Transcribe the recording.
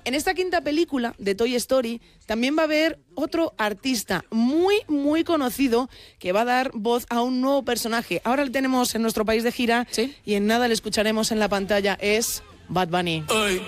en esta quinta película de Toy Story también va a haber otro artista muy, muy conocido que va a dar voz a un nuevo personaje. Ahora lo tenemos en nuestro país de gira, ¿sí? Y en nada le escucharemos en la pantalla. Es Bad Bunny.